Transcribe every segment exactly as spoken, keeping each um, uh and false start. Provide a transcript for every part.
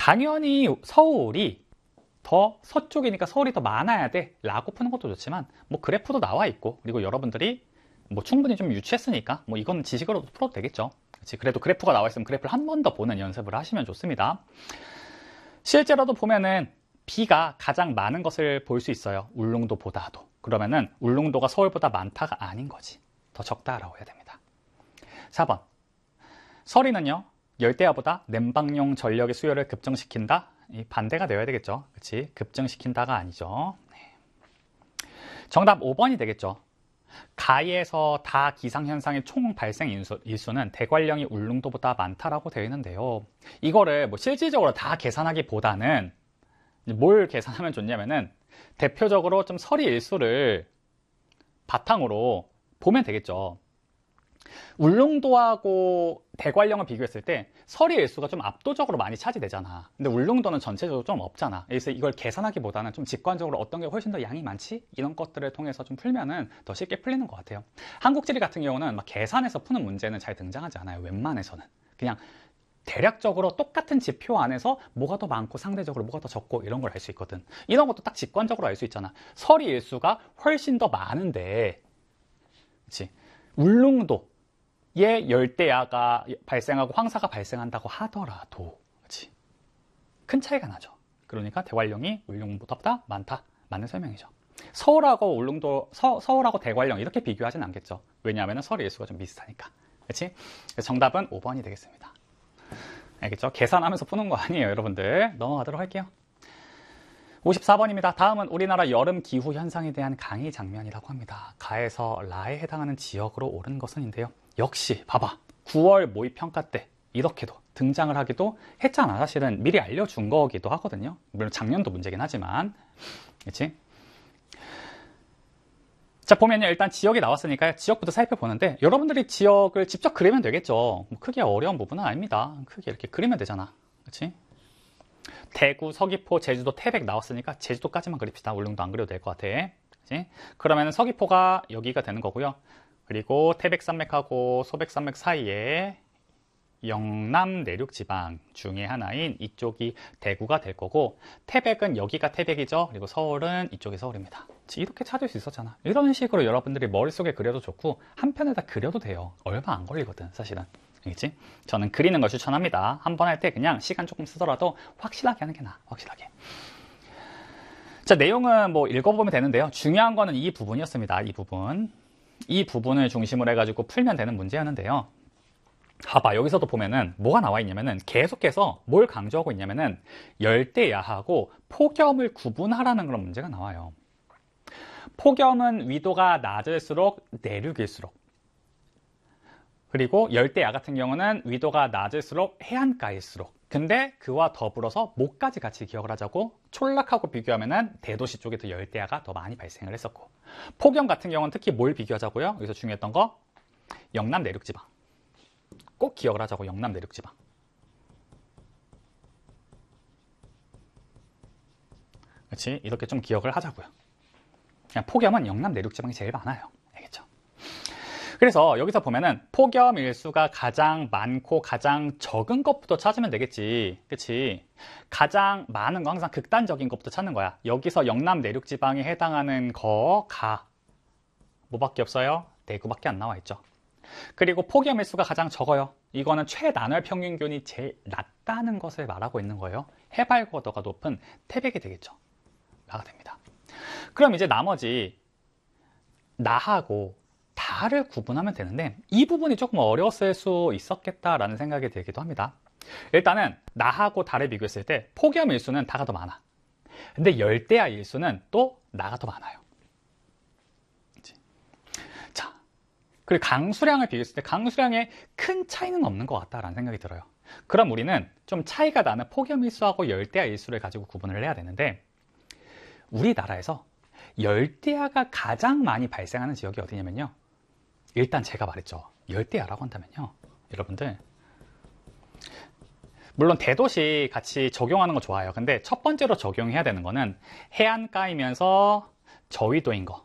당연히 서울이 더 서쪽이니까 서울이 더 많아야 돼 라고 푸는 것도 좋지만 뭐 그래프도 나와 있고 그리고 여러분들이 뭐 충분히 좀 유추했으니까 뭐 이건 지식으로도 풀어도 되겠죠. 그치? 그래도 그래프가 나와 있으면 그래프를 한 번 더 보는 연습을 하시면 좋습니다. 실제로도 보면은 비가 가장 많은 것을 볼 수 있어요. 울릉도보다도. 그러면은 울릉도가 서울보다 많다가 아닌 거지. 더 적다라고 해야 됩니다. 사 번. 서리는요, 열대야보다 냉방용 전력의 수요를 급증시킨다? 이 반대가 되어야 되겠죠. 그치? 급증시킨다가 아니죠. 네. 정답 오 번이 되겠죠. 가에서 다 기상현상의 총 발생 인수, 일수는 대관령이 울릉도보다 많다라고 되어 있는데요. 이거를 뭐 실질적으로 다 계산하기보다는 뭘 계산하면 좋냐면은 대표적으로 좀 서리 일수를 바탕으로 보면 되겠죠. 울릉도하고 대관령을 비교했을 때 서리 일수가 좀 압도적으로 많이 차지되잖아. 근데 울릉도는 전체적으로 좀 없잖아. 그래서 이걸 계산하기보다는 좀 직관적으로 어떤 게 훨씬 더 양이 많지? 이런 것들을 통해서 좀 풀면은 더 쉽게 풀리는 것 같아요. 한국지리 같은 경우는 막 계산해서 푸는 문제는 잘 등장하지 않아요. 웬만해서는. 그냥 대략적으로 똑같은 지표 안에서 뭐가 더 많고 상대적으로 뭐가 더 적고 이런 걸 알 수 있거든. 이런 것도 딱 직관적으로 알 수 있잖아. 서리 일수가 훨씬 더 많은데, 그치? 울릉도 예, 열대야가 발생하고 황사가 발생한다고 하더라도 그치? 큰 차이가 나죠. 그러니까 대관령이 울릉도보다 많다. 맞는 설명이죠. 서울하고 울릉도, 서, 서울하고 대관령 이렇게 비교하진 않겠죠. 왜냐하면 서리 일수가 좀 비슷하니까. 그치? 그래서 정답은 오 번이 되겠습니다. 알겠죠? 계산하면서 푸는 거 아니에요, 여러분들. 넘어가도록 할게요. 오십사 번입니다. 다음은 우리나라 여름 기후 현상에 대한 강의 장면이라고 합니다. 가에서 라에 해당하는 지역으로 옳은 것은인데요. 역시 봐봐. 구월 모의평가 때 이렇게도 등장을 하기도 했잖아. 사실은 미리 알려준 거기도 하거든요. 물론 작년도 문제긴 하지만. 그치? 자, 보면요. 일단 지역이 나왔으니까 지역부터 살펴보는데 여러분들이 지역을 직접 그리면 되겠죠. 뭐 크게 어려운 부분은 아닙니다. 크게 이렇게 그리면 되잖아. 그치? 대구, 서귀포, 제주도, 태백 나왔으니까 제주도까지만 그립시다. 울릉도 안 그려도 될 것 같아. 그치? 그러면 서귀포가 여기가 되는 거고요. 그리고 태백산맥하고 소백산맥 사이에 영남 내륙 지방 중에 하나인 이쪽이 대구가 될 거고, 태백은 여기가 태백이죠. 그리고 서울은 이쪽이 서울입니다. 이렇게 찾을 수 있었잖아. 이런 식으로 여러분들이 머릿속에 그려도 좋고 한편에다 그려도 돼요. 얼마 안 걸리거든, 사실은. 알겠지? 저는 그리는 걸 추천합니다. 한 번 할 때 그냥 시간 조금 쓰더라도 확실하게 하는 게 나아. 확실하게. 자, 내용은 뭐 읽어보면 되는데요. 중요한 거는 이 부분이었습니다. 이 부분. 이 부분을 중심으로 해가지고 풀면 되는 문제였는데요. 봐봐, 여기서도 보면은 뭐가 나와 있냐면은 계속해서 뭘 강조하고 있냐면은 열대야하고 폭염을 구분하라는 그런 문제가 나와요. 폭염은 위도가 낮을수록 내륙일수록, 그리고 열대야 같은 경우는 위도가 낮을수록 해안가일수록, 근데 그와 더불어서 뭐까지 같이 기억을 하자고, 촌락하고 비교하면은 대도시 쪽에 더 열대야가 더 많이 발생을 했었고, 폭염 같은 경우는 특히 뭘 비교하자고요? 여기서 중요했던 거 영남 내륙지방 꼭 기억을 하자고. 영남 내륙지방. 그렇지? 이렇게 좀 기억을 하자고요. 그냥 폭염은 영남 내륙지방이 제일 많아요. 알겠죠? 그래서 여기서 보면은 폭염 일수가 가장 많고 가장 적은 것부터 찾으면 되겠지. 그치? 가장 많은 거 항상 극단적인 것부터 찾는 거야. 여기서 영남 내륙 지방에 해당하는 거가 뭐밖에 없어요? 대구밖에 안 나와 있죠. 그리고 폭염 일수가 가장 적어요. 이거는 최나널 평균기온이 제일 낮다는 것을 말하고 있는 거예요. 해발 고도가 높은 태백이 되겠죠. 나가 됩니다. 그럼 이제 나머지 나하고 다를 구분하면 되는데, 이 부분이 조금 어려웠을 수 있었겠다라는 생각이 들기도 합니다. 일단은 나하고 다를 비교했을 때 폭염 일수는 다가 더 많아. 근데 열대야 일수는 또 나가 더 많아요. 그치? 자, 그리고 강수량을 비교했을 때 강수량에 큰 차이는 없는 것 같다라는 생각이 들어요. 그럼 우리는 좀 차이가 나는 폭염 일수하고 열대야 일수를 가지고 구분을 해야 되는데, 우리나라에서 열대야가 가장 많이 발생하는 지역이 어디냐면요, 일단 제가 말했죠. 열대야라고 한다면요, 여러분들 물론 대도시 같이 적용하는 거 좋아요. 근데 첫 번째로 적용해야 되는 거는 해안가이면서 저위도인 거,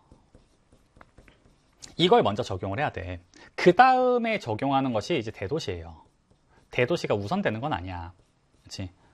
이걸 먼저 적용을 해야 돼. 그 다음에 적용하는 것이 이제 대도시예요. 대도시가 우선되는 건 아니야. 그렇지?